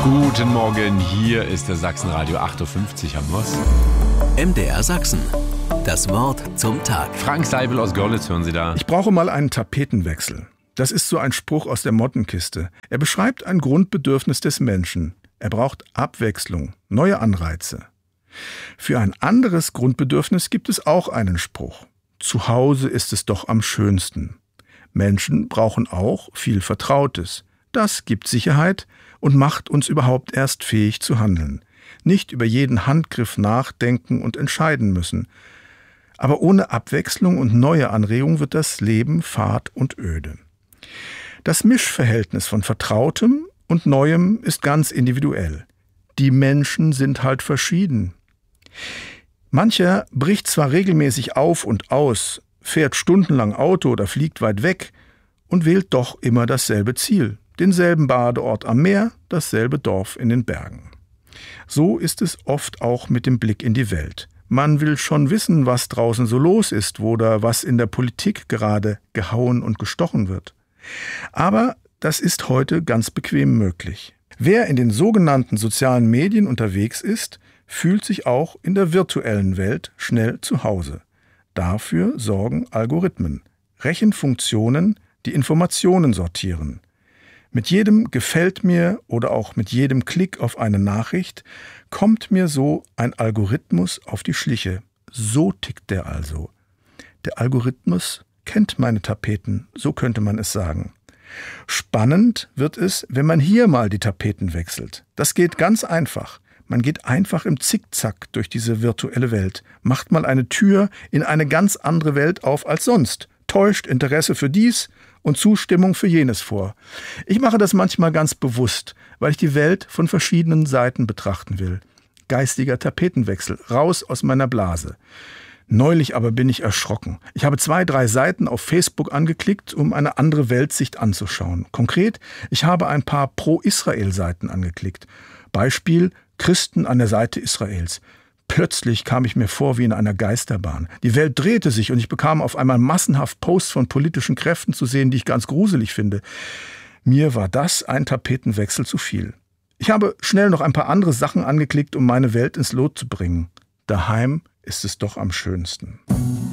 Guten Morgen, hier ist der Sachsenradio 8.50 Uhr. Haben wir's? MDR Sachsen. Das Wort zum Tag. Frank Seibel aus Görlitz, hören Sie da. Ich brauche mal einen Tapetenwechsel. Das ist so ein Spruch aus der Mottenkiste. Er beschreibt ein Grundbedürfnis des Menschen. Er braucht Abwechslung, neue Anreize. Für ein anderes Grundbedürfnis gibt es auch einen Spruch. Zu Hause ist es doch am schönsten. Menschen brauchen auch viel Vertrautes. Das gibt Sicherheit und macht uns überhaupt erst fähig zu handeln. Nicht über jeden Handgriff nachdenken und entscheiden müssen. Aber ohne Abwechslung und neue Anregung wird das Leben fad und öde. Das Mischverhältnis von Vertrautem und Neuem ist ganz individuell. Die Menschen sind halt verschieden. Mancher bricht zwar regelmäßig auf und aus, fährt stundenlang Auto oder fliegt weit weg und wählt doch immer dasselbe Ziel, denselben Badeort am Meer, dasselbe Dorf in den Bergen. So ist es oft auch mit dem Blick in die Welt. Man will schon wissen, was draußen so los ist oder was in der Politik gerade gehauen und gestochen wird. Aber das ist heute ganz bequem möglich. Wer in den sogenannten sozialen Medien unterwegs ist, fühlt sich auch in der virtuellen Welt schnell zu Hause. Dafür sorgen Algorithmen, Rechenfunktionen, die Informationen sortieren. Mit jedem Gefällt mir oder auch mit jedem Klick auf eine Nachricht kommt mir so ein Algorithmus auf die Schliche. So tickt der also. Der Algorithmus kennt meine Tapeten, so könnte man es sagen. Spannend wird es, wenn man hier mal die Tapeten wechselt. Das geht ganz einfach. Man geht einfach im Zickzack durch diese virtuelle Welt, macht mal eine Tür in eine ganz andere Welt auf als sonst, täuscht Interesse für dies und Zustimmung für jenes vor. Ich mache das manchmal ganz bewusst, weil ich die Welt von verschiedenen Seiten betrachten will. Geistiger Tapetenwechsel, raus aus meiner Blase. Neulich aber bin ich erschrocken. Ich habe 2, 3 Seiten auf Facebook angeklickt, um eine andere Weltsicht anzuschauen. Konkret, ich habe ein paar Pro-Israel-Seiten angeklickt. Beispiel: Christen an der Seite Israels. Plötzlich kam ich mir vor wie in einer Geisterbahn. Die Welt drehte sich und ich bekam auf einmal massenhaft Posts von politischen Kräften zu sehen, die ich ganz gruselig finde. Mir war das ein Tapetenwechsel zu viel. Ich habe schnell noch ein paar andere Sachen angeklickt, um meine Welt ins Lot zu bringen. Daheim ist es doch am schönsten.